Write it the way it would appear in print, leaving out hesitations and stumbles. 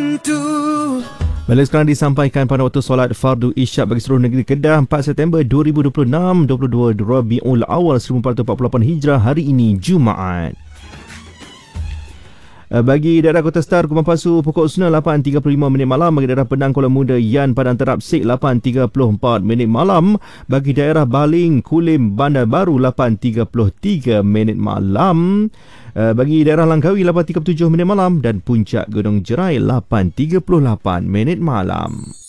Balik sekarang disampaikan pada waktu solat Fardu Isyak bagi seluruh negeri Kedah 4 September 2026, 22 Rabiul Awal 1448 Hijrah, hari ini Jumaat. Bagi daerah Kota Star, Kuala Pasu pukul 8.35 minit malam. Bagi daerah Penang, Kuala Muda, Yan, Padang Terap, Sik 8.34 minit malam. Bagi daerah Baling, Kulim, Bandar Baru 8.33 minit malam. Bagi daerah Langkawi 8.37 minit malam dan Puncak Gunung Jerai 8.38 minit malam.